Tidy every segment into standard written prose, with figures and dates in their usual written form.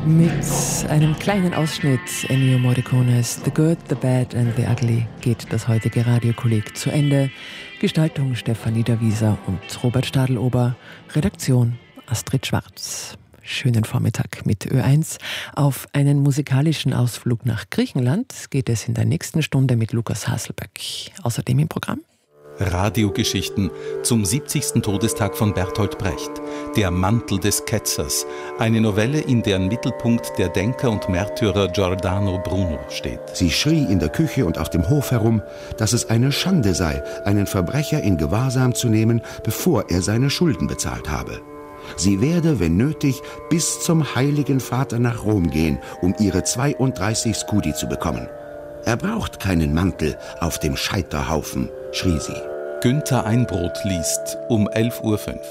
Mit einem kleinen Ausschnitt Ennio Morricones The Good, The Bad and The Ugly geht das heutige Radiokolleg zu Ende. Gestaltung Stefanie Davieser und Robert Stadelober. Redaktion Astrid Schwarz. Schönen Vormittag mit Ö1. Auf einen musikalischen Ausflug nach Griechenland geht es in der nächsten Stunde mit Lukas Hasselböck. Außerdem im Programm Radiogeschichten zum 70. Todestag von Bertolt Brecht. Der Mantel des Ketzers. Eine Novelle, in deren Mittelpunkt der Denker und Märtyrer Giordano Bruno steht. Sie schrie in der Küche und auf dem Hof herum, dass es eine Schande sei, einen Verbrecher in Gewahrsam zu nehmen, bevor er seine Schulden bezahlt habe. Sie werde, wenn nötig, bis zum Heiligen Vater nach Rom gehen, um ihre 32 Skudi zu bekommen. Er braucht keinen Mantel auf dem Scheiterhaufen, schrie sie. Günther Einbrot liest um 11.05 Uhr.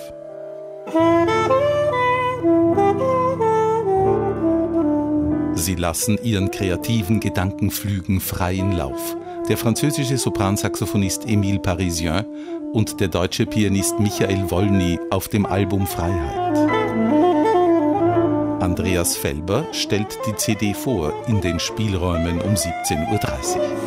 Sie lassen ihren kreativen Gedankenflügen freien Lauf. Der französische Sopransaxophonist Émile Parisien und der deutsche Pianist Michael Wolny auf dem Album Freiheit. Andreas Felber stellt die CD vor in den Spielräumen um 17.30 Uhr.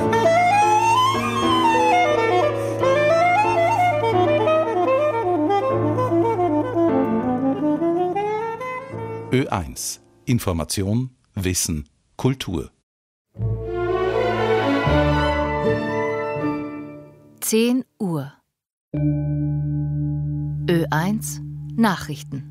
Ö1. Information, Wissen, Kultur. 10 Uhr. Ö1 Nachrichten.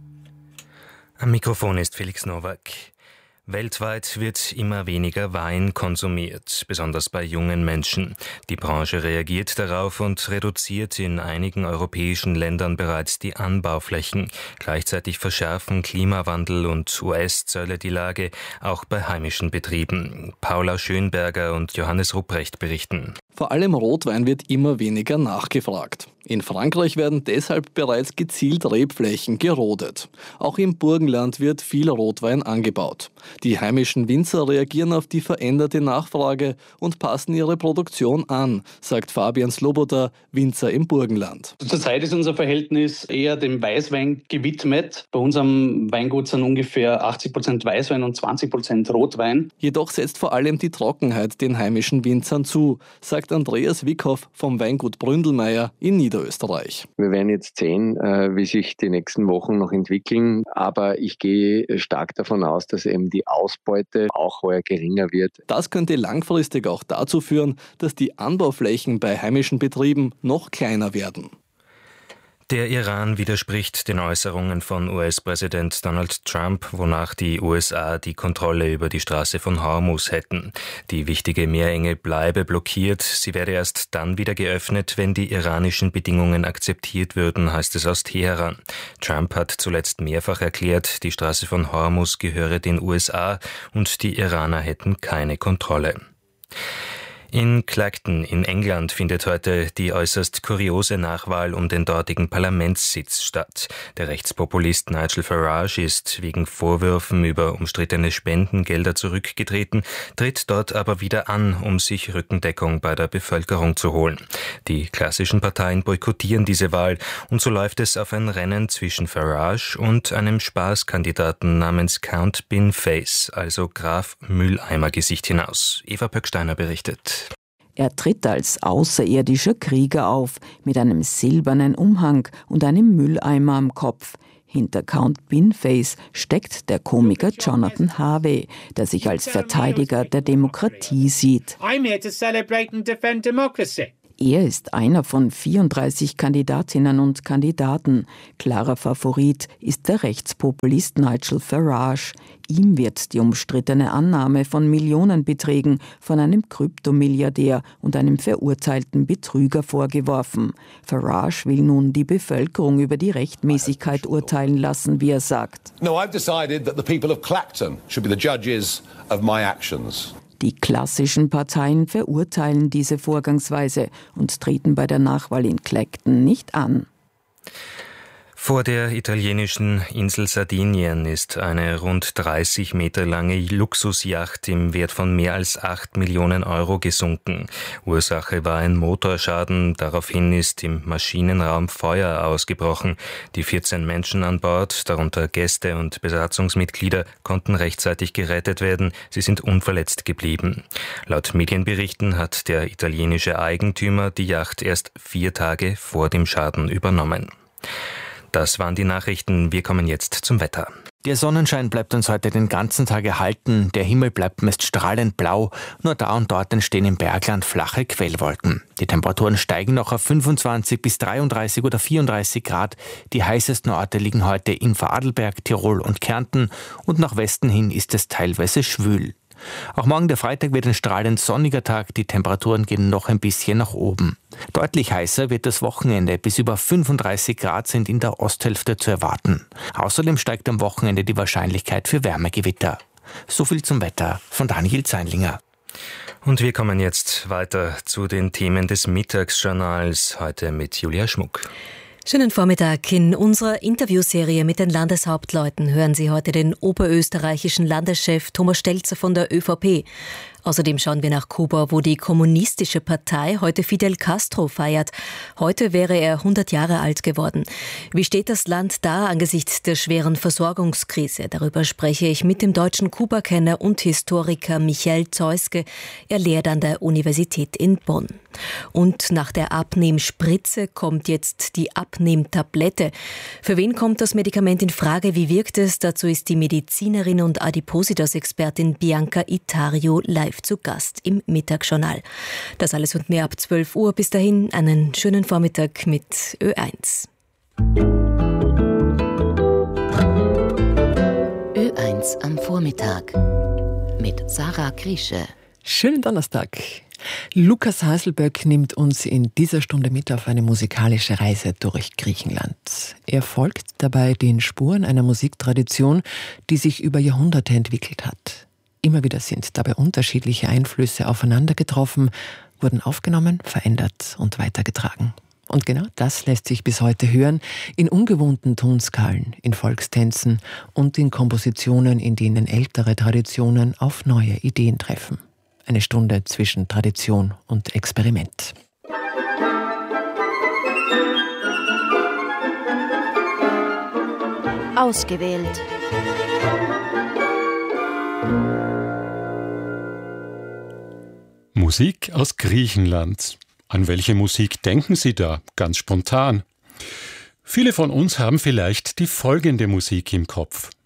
Am Mikrofon ist Felix Nowak. Weltweit wird immer weniger Wein konsumiert, besonders bei jungen Menschen. Die Branche reagiert darauf und reduziert in einigen europäischen Ländern bereits die Anbauflächen. Gleichzeitig verschärfen Klimawandel und US-Zölle die Lage, auch bei heimischen Betrieben. Paula Schönberger und Johannes Rupprecht berichten. Vor allem Rotwein wird immer weniger nachgefragt. In Frankreich werden deshalb bereits gezielt Rebflächen gerodet. Auch im Burgenland wird viel Rotwein angebaut. Die heimischen Winzer reagieren auf die veränderte Nachfrage und passen ihre Produktion an, sagt Fabian Sloboda, Winzer im Burgenland. Zurzeit ist unser Verhältnis eher dem Weißwein gewidmet. Bei unserem Weingut sind ungefähr 80% Weißwein und 20% Rotwein. Jedoch setzt vor allem die Trockenheit den heimischen Winzern zu, sagt Andreas Wickhoff vom Weingut Bründelmeier in Niederösterreich. Wir werden jetzt sehen, wie sich die nächsten Wochen noch entwickeln, aber ich gehe stark davon aus, dass eben die Ausbeute auch heuer geringer wird. Das könnte langfristig auch dazu führen, dass die Anbauflächen bei heimischen Betrieben noch kleiner werden. Der Iran widerspricht den Äußerungen von US-Präsident Donald Trump, wonach die USA die Kontrolle über die Straße von Hormuz hätten. Die wichtige Meerenge bleibe blockiert. Sie werde erst dann wieder geöffnet, wenn die iranischen Bedingungen akzeptiert würden, heißt es aus Teheran. Trump hat zuletzt mehrfach erklärt, die Straße von Hormuz gehöre den USA und die Iraner hätten keine Kontrolle. In Clacton in England findet heute die äußerst kuriose Nachwahl um den dortigen Parlamentssitz statt. Der Rechtspopulist Nigel Farage ist wegen Vorwürfen über umstrittene Spendengelder zurückgetreten, tritt dort aber wieder an, um sich Rückendeckung bei der Bevölkerung zu holen. Die klassischen Parteien boykottieren diese Wahl und so läuft es auf ein Rennen zwischen Farage und einem Spaßkandidaten namens Count Binface, also Graf Mülleimergesicht hinaus. Eva Pöcksteiner berichtet. Er tritt als außerirdischer Krieger auf, mit einem silbernen Umhang und einem Mülleimer am Kopf. Hinter Count Binface steckt der Komiker Jonathan Harvey, der sich als Verteidiger der Demokratie sieht. I'm here to celebrate and defend democracy. Er ist einer von 34 Kandidatinnen und Kandidaten. Klarer Favorit ist der Rechtspopulist Nigel Farage. Ihm wird die umstrittene Annahme von Millionenbeträgen von einem Kryptomilliardär und einem verurteilten Betrüger vorgeworfen. Farage will nun die Bevölkerung über die Rechtmäßigkeit urteilen lassen, wie er sagt. No, I've decided that the people of Clacton should be the judges of my actions. Die klassischen Parteien verurteilen diese Vorgangsweise und treten bei der Nachwahl in Clacton nicht an. Vor der italienischen Insel Sardinien ist eine rund 30 Meter lange Luxusjacht im Wert von mehr als 8 Millionen Euro gesunken. Ursache war ein Motorschaden. Daraufhin ist im Maschinenraum Feuer ausgebrochen. Die 14 Menschen an Bord, darunter Gäste und Besatzungsmitglieder, konnten rechtzeitig gerettet werden. Sie sind unverletzt geblieben. Laut Medienberichten hat der italienische Eigentümer die Yacht erst 4 Tage vor dem Schaden übernommen. Das waren die Nachrichten. Wir kommen jetzt zum Wetter. Der Sonnenschein bleibt uns heute den ganzen Tag erhalten. Der Himmel bleibt meist strahlend blau. Nur da und dort entstehen im Bergland flache Quellwolken. Die Temperaturen steigen noch auf 25 bis 33 oder 34 Grad. Die heißesten Orte liegen heute in Vorarlberg, Tirol und Kärnten. Und nach Westen hin ist es teilweise schwül. Auch morgen der Freitag wird ein strahlend sonniger Tag. Die Temperaturen gehen noch ein bisschen nach oben. Deutlich heißer wird das Wochenende. Bis über 35 Grad sind in der Osthälfte zu erwarten. Außerdem steigt am Wochenende die Wahrscheinlichkeit für Wärmegewitter. So viel zum Wetter von Daniel Zeinlinger. Und wir kommen jetzt weiter zu den Themen des Mittagsjournals, heute mit Julia Schmuck. Schönen Vormittag. In unserer Interviewserie mit den Landeshauptleuten hören Sie heute den oberösterreichischen Landeschef Thomas Stelzer von der ÖVP. Außerdem schauen wir nach Kuba, wo die kommunistische Partei heute Fidel Castro feiert. Heute wäre er 100 Jahre alt geworden. Wie steht das Land da angesichts der schweren Versorgungskrise? Darüber spreche ich mit dem deutschen Kuba-Kenner und Historiker Michael Zeuske. Er lehrt an der Universität in Bonn. Und nach der Abnehmspritze kommt jetzt die Abnehmtablette. Für wen kommt das Medikament in Frage? Wie wirkt es? Dazu ist die Medizinerin und Adipositas-Expertin Bianca Itario live zu Gast im Mittagsjournal. Das alles und mehr ab 12 Uhr. Bis dahin einen schönen Vormittag mit Ö1. Ö1 am Vormittag mit Sarah Griesche. Schönen Donnerstag. Lukas Haselböck nimmt uns in dieser Stunde mit auf eine musikalische Reise durch Griechenland. Er folgt dabei den Spuren einer Musiktradition, die sich über Jahrhunderte entwickelt hat. Immer wieder sind dabei unterschiedliche Einflüsse aufeinander getroffen, wurden aufgenommen, verändert und weitergetragen. Und genau das lässt sich bis heute hören in ungewohnten Tonskalen, in Volkstänzen und in Kompositionen, in denen ältere Traditionen auf neue Ideen treffen. Eine Stunde zwischen Tradition und Experiment. Ausgewählt. Musik aus Griechenland. An welche Musik denken Sie da? Ganz spontan. Viele von uns haben vielleicht die folgende Musik im Kopf.